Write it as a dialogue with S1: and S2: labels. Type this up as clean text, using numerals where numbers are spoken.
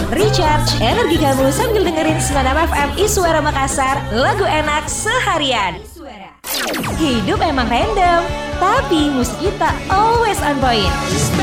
S1: Recharge energi kamu sambil dengerin 96 FM Iswara Makassar, lagu enak seharian. Hidup emang random, tapi musik kita always on point.